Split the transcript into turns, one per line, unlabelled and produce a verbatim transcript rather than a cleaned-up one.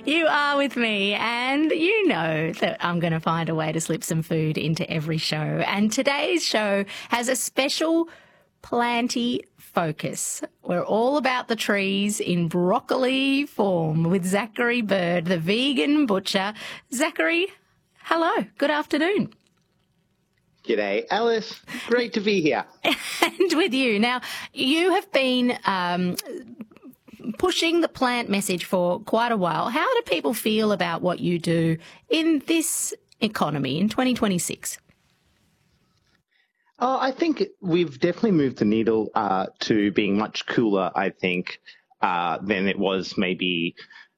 You are with me, and you know that I'm going to find a way to slip some food into every show. And today's show has a special planty focus. We're all about the trees in broccoli form with Zachary Bird, the vegan butcher. Zachary, hello. Good afternoon.
G'day, Alice. Great to be here.
And with you. Now, you have been um, pushing the plant message for quite a while. How do people feel about what you do in this economy in twenty twenty-six?
Oh, I think we've definitely moved the needle uh, to being much cooler, I think, uh, than it was maybe